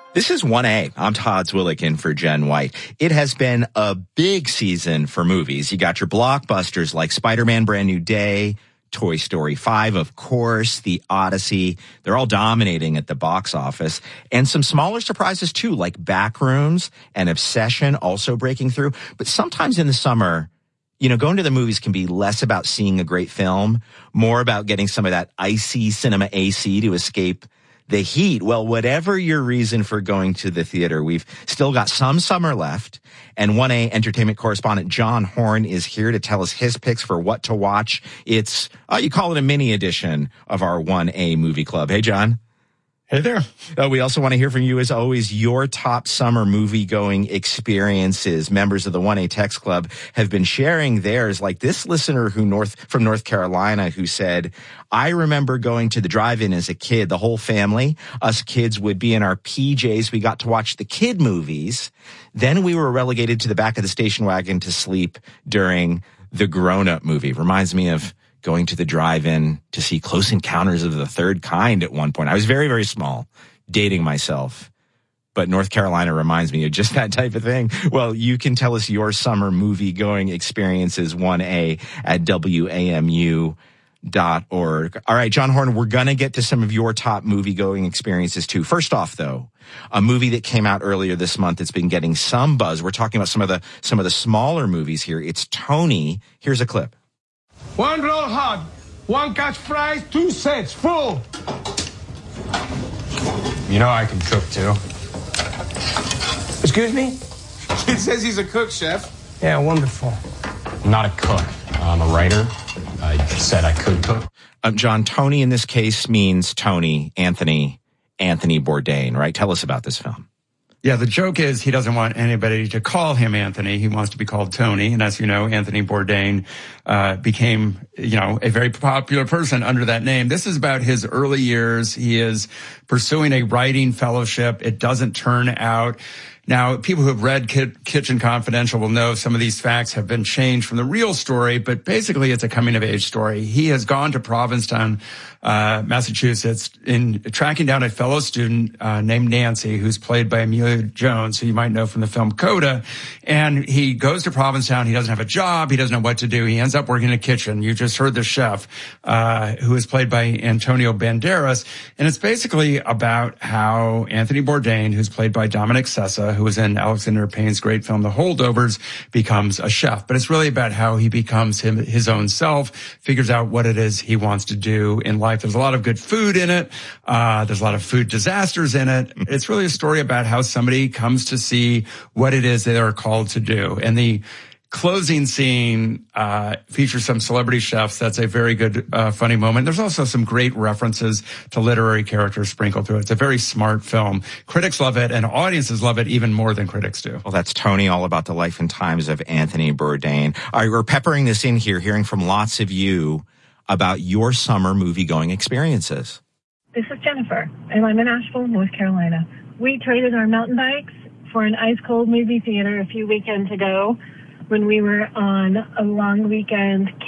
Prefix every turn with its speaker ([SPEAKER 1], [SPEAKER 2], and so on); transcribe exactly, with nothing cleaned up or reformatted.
[SPEAKER 1] This is one A. I'm Todd Zwillich in for Jen White. It has been a big season for movies. You got your blockbusters like Spider-Man Brand New Day, Toy Story five, of course, The Odyssey. They're all dominating at the box office. And some smaller surprises too, like Backrooms and Obsession also breaking through. But sometimes in the summer, you know, going to the movies can be less about seeing a great film, more about getting some of that icy cinema A C to escape the heat. Well, whatever your reason for going to the theater, we've still got some summer left. And one A entertainment correspondent John Horn is here to tell us his picks for what to watch. It's, uh, you call it a mini edition of our one A movie club. Hey, John.
[SPEAKER 2] Hey there.
[SPEAKER 1] Uh, we also want to hear from you, as always, your top summer movie-going experiences. Members of the one A Text Club have been sharing theirs, like this listener who North from North Carolina who said, I remember going to the drive-in as a kid. The whole family, us kids, would be in our P Js. We got to watch the kid movies. Then we were relegated to the back of the station wagon to sleep during the grown-up movie. Reminds me of going to the drive-in to see Close Encounters of the Third Kind at one point. I was very, very small, dating myself. But North Carolina reminds me of just that type of thing. Well, you can tell us your summer movie-going experiences, one A at W A M U dot org. All right, John Horn, we're going to get to some of your top movie-going experiences, too. First off, though, a movie that came out earlier this month that's been getting some buzz. We're talking about some of the some of the smaller movies here. It's Tony. Here's a clip.
[SPEAKER 3] One roll hot, one catch fries, two sets, full.
[SPEAKER 2] You know I can cook, too.
[SPEAKER 3] Excuse me? It says he's a cook, chef. Yeah, wonderful.
[SPEAKER 2] I'm not a cook. I'm a writer. I said I could cook.
[SPEAKER 1] Um, John, Tony in this case means Tony, Anthony, Anthony Bourdain, right? Tell us about this film.
[SPEAKER 4] Yeah, the joke is he doesn't want anybody to call him Anthony. He wants to be called Tony. And as you know, Anthony Bourdain uh became, you know, a very popular person under that name. This is about his early years. He is pursuing a writing fellowship. It doesn't turn out. Now, people who have read Kitchen Confidential will know some of these facts have been changed from the real story, but basically it's a coming-of-age story. He has gone to Provincetown, uh, Massachusetts, in tracking down a fellow student uh, named Nancy, who's played by Amelia Jones, who you might know from the film Coda. And he goes to Provincetown. He doesn't have a job. He doesn't know what to do. He ends up working in a kitchen. You just heard the chef, uh, who is played by Antonio Banderas. And it's basically about how Anthony Bourdain, who's played by Dominic Sessa, who was in Alexander Payne's great film, The Holdovers, becomes a chef. But it's really about how he becomes him, his own self, figures out what it is he wants to do in life. There's a lot of good food in it. Uh, there's a lot of food disasters in it. It's really a story about how somebody comes to see what it is they are called to do. And the closing scene uh features some celebrity chefs. That's a very good, uh funny moment. There's also some great references to literary characters sprinkled through it. It's a very smart film. Critics love it, and audiences love it even more than critics do.
[SPEAKER 1] Well, that's Tony, all about the life and times of Anthony Bourdain. All right, we're peppering this in here, hearing from lots of you about your summer movie-going experiences.
[SPEAKER 5] This is Jennifer, and I'm in Asheville, North Carolina. We traded our mountain bikes for an ice-cold movie theater a few weekends ago when we were on a long weekend